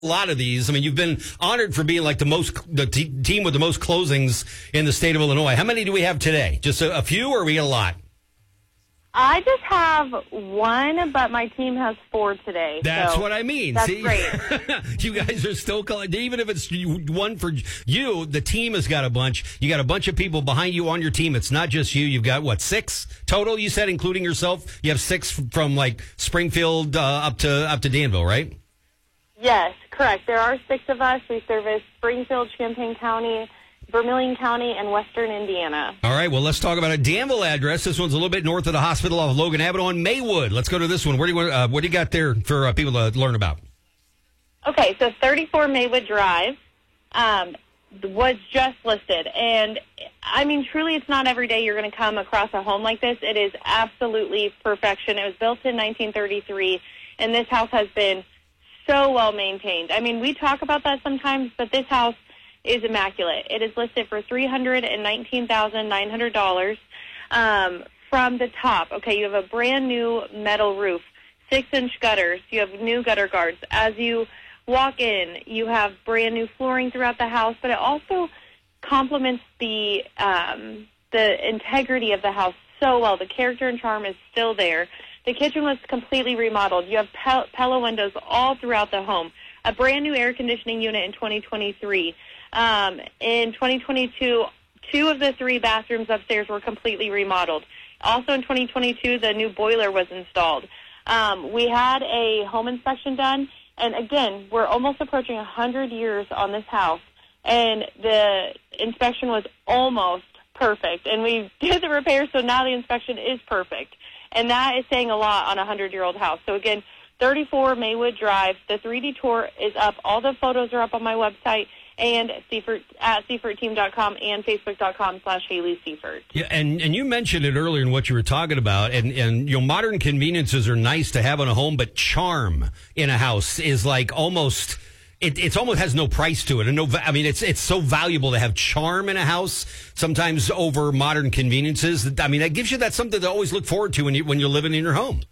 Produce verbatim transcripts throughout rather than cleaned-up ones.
A lot of these. I mean, you've been honored for being like the most, the t- team with the most closings in the state of Illinois. How many do we have today? Just a, a few, or we get a lot? I just have one, but my team has four today. That's so what I mean. That's See? great. You guys are still, even if it's one for you, the team has got a bunch. You got a bunch of people behind you on your team. It's not just you. You've got, what, six total, you said, including yourself? You have six from, like, Springfield uh, up to up to Danville, right? Yes, correct. There are six of us. We service Springfield, Champaign County, Vermilion County, and Western Indiana. All right, well, let's talk about a Danville address. This one's a little bit north of the hospital off of Logan Avenue on Maywood. Let's go to this one. Where do you want, uh, what do you got there for uh, people to learn about? Okay, so thirty-four Maywood Drive um, was just listed. And, I mean, truly, it's not every day you're going to come across a home like this. It is absolutely perfection. It was built in nineteen thirty-three, and this house has been so well maintained. I mean, we talk about that sometimes, but this house is immaculate. It is listed for three hundred nineteen thousand nine hundred dollars um, from the top. Okay, you have a brand new metal roof, six-inch gutters. You have new gutter guards. As you walk in, you have brand new flooring throughout the house, but it also complements the um, the integrity of the house so well. The character and charm is still there. The kitchen was completely remodeled. You have Pel- Pella windows all throughout the home. A brand new air conditioning unit in twenty twenty-three. Um, in twenty twenty-two, two of the three bathrooms upstairs were completely remodeled. Also in twenty twenty-two, the new boiler was installed. Um, we had a home inspection done, and again, we're almost approaching one hundred years on this house, and the inspection was almost perfect. And we did the repairs, so now the inspection is perfect. And that is saying a lot on a one hundred-year-old house. So, again, thirty-four Maywood Drive. The three D tour is up. All the photos are up on my website and Seifert, at Seifert Team dot com and Facebook dot com slash Haley Seifert. Yeah, and, and you mentioned it earlier in what you were talking about. And, and, you know, modern conveniences are nice to have in a home, but charm in a house is like almost... It it's almost has no price to it, and no. I mean, it's it's so valuable to have charm in a house. Sometimes over modern conveniences. I mean, that gives you that something to always look forward to when you when you're living in your home.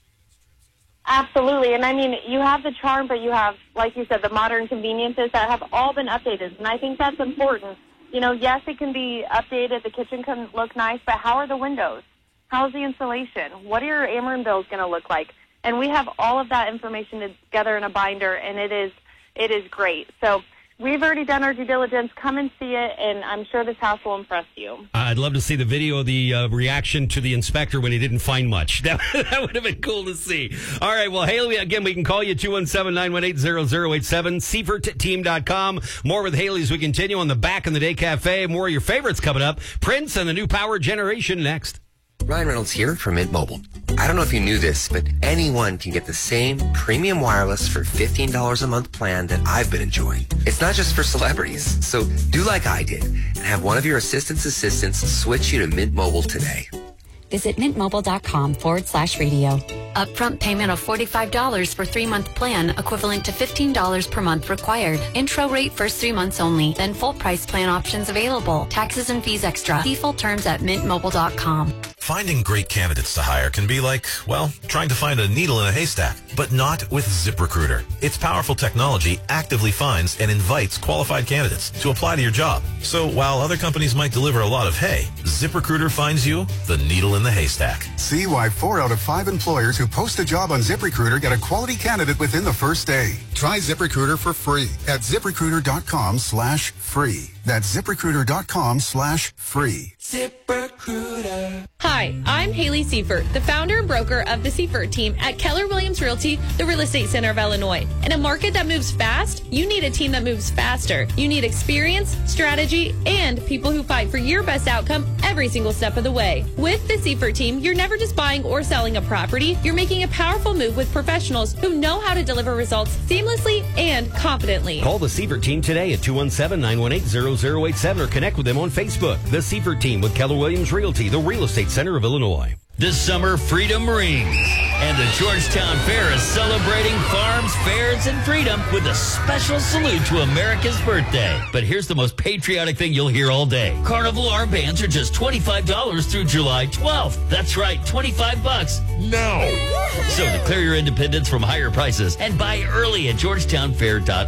Absolutely, and I mean, you have the charm, but you have, like you said, the modern conveniences that have all been updated, and I think that's important. You know, yes, it can be updated. The kitchen can look nice, but how are the windows? How's the insulation? What are your Ameren bills going to look like? And we have all of that information together in a binder, and it is. It is great. So we've already done our due diligence. Come and see it, and I'm sure this house will impress you. I'd love to see the video of the uh, reaction to the inspector when he didn't find much. That, that would have been cool to see. All right, well, Haley, again, we can call you two one seven, nine one eight, zero zero eight seven, Seifert Team dot com. More with Haley as we continue on the Back in the Day Cafe. More of your favorites coming up. Prince and the New Power Generation next. Ryan Reynolds here from Mint Mobile. I don't know if you knew this, but anyone can get the same premium wireless for fifteen dollars a month plan that I've been enjoying. It's not just for celebrities, so do like I did and have one of your assistant's assistants switch you to Mint Mobile today. Visit mintmobile.com forward slash radio. Upfront payment of forty-five dollars for three-month plan, equivalent to fifteen dollars per month required. Intro rate first three months only, then full price plan options available. Taxes and fees extra. See full terms at mint mobile dot com. Finding great candidates to hire can be like, well, trying to find a needle in a haystack, but not with ZipRecruiter. Its powerful technology actively finds and invites qualified candidates to apply to your job. So while other companies might deliver a lot of hay, ZipRecruiter finds you the needle in the haystack. See why four out of five employers who post a job on ZipRecruiter get a quality candidate within the first day. Try ZipRecruiter for free at ZipRecruiter.com slash free. That's ZipRecruiter.com slash free. ZipRecruiter. Hi, I'm Haley Seifert, the founder and broker of the Seifert team at Keller Williams Realty, the real estate center of Illinois. In a market that moves fast, you need a team that moves faster. You need experience, strategy, and people who fight for your best outcome every single step of the way. With the Seifert team, you're never just buying or selling a property. You're making a powerful move with professionals who know how to deliver results seamlessly and confidently. Call the Seifert team today at two one seven, nine one eight, zero zero eight seven or connect with them on Facebook. The Seifert team with Keller Williams Realty, the real estate center of Illinois. This summer, freedom rings. And the Georgetown Fair is celebrating farms, fairs, and freedom with a special salute to America's birthday. But here's the most patriotic thing you'll hear all day. Carnival armbands are just twenty-five dollars through July twelfth. That's right, twenty-five bucks now. So declare your independence from higher prices and buy early at georgetown fair dot